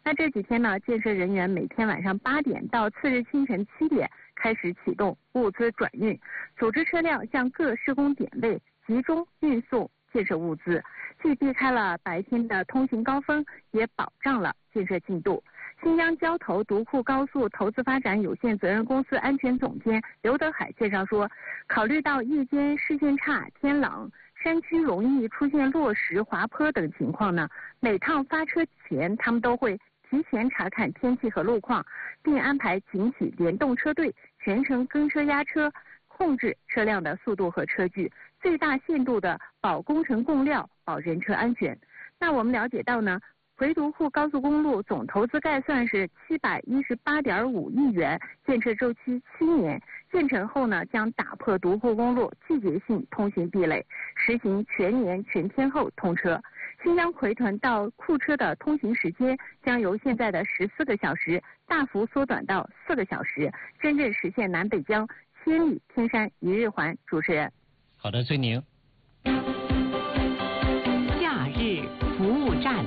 那这几天呢，建设人员每天晚上8点到次日清晨7点开始启动物资转运，组织车辆向各施工点位集中运送建设物资，既避开了白天的通行高峰，也保障了建设进度。新疆交投独库高速投资发展有限责任公司安全总监刘德海介绍说，考虑到夜间视线差、天冷、山区容易出现落石、滑坡等情况呢，每趟发车前他们都会提前查看天气和路况，并安排警企联动车队全程跟车压车，控制车辆的速度和车距，最大限度的保工程供料、保人车安全。那我们了解到呢，回独库高速公路总投资概算是718.5亿元，建设周期7年。建成后呢，将打破独库公路季节性通行壁垒，实行全年全天候通车。新疆奎屯到库车的通行时间将由现在的14个小时大幅缩短到4个小时，真正实现南北疆千里天山一日环。主持人， 好的，崔宁。 假日服务站。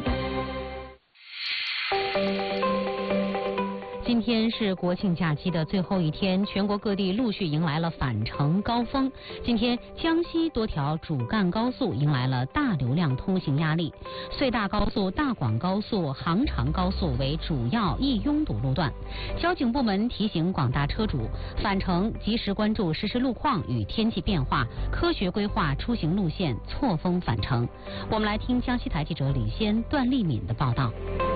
今天是国庆假期的最后一天，全国各地陆续迎来了返程高峰。今天，江西多条主干高速迎来了大流量通行压力，隧大高速、大广高速、杭长高速为主要易拥堵路段。交警部门提醒广大车主，返程及时关注实时路况与天气变化，科学规划出行路线，错峰返程。我们来听江西台记者李先、段丽敏的报道。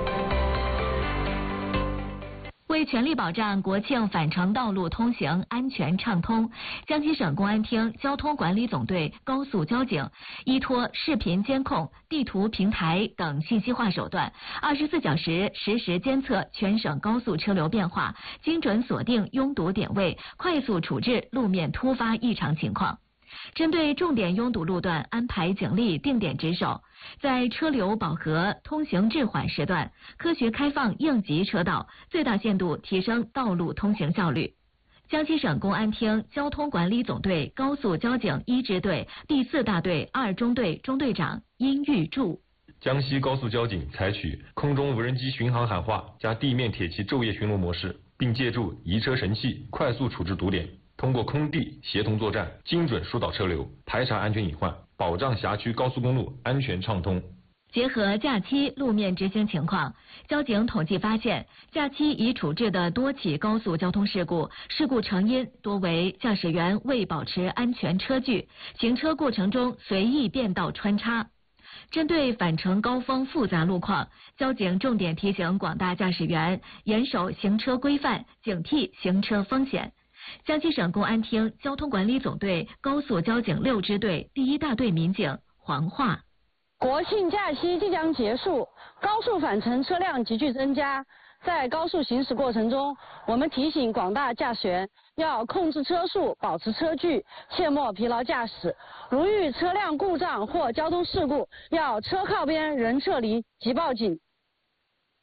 为全力保障国庆返程道路通行安全畅通，江西省公安厅交通管理总队高速交警依托视频监控、地图平台等信息化手段，24小时实时监测全省高速车流变化，精准锁定拥堵点位，快速处置路面突发异常情况。针对重点拥堵路段，安排警力定点值守，在车流饱和、通行滞缓时段，科学开放应急车道，最大限度提升道路通行效率。江西省公安厅交通管理总队高速交警1支队第4大队2中队中队长殷玉柱。 江西高速交警采取空中无人机巡航喊话加地面铁骑昼夜巡逻模式，并借助移车神器快速处置堵点。通过空地协同作战，精准疏导车流，排查安全隐患，保障辖区高速公路安全畅通。 结合假期路面执行情况，交警统计发现，假期已处置的多起高速交通事故，事故成因多为驾驶员未保持安全车距，行车过程中随意变道穿插。针对返程高峰复杂路况，交警重点提醒广大驾驶员严守行车规范，警惕行车风险。江西省公安厅交通管理总队高速交警6支队第1大队民警黄化。 国庆假期即将结束，高速返程车辆急剧增加。在高速行驶过程中，我们提醒广大驾驶员要控制车速，保持车距，切莫疲劳驾驶。如遇车辆故障或交通事故，要车靠边，人撤离，即报警。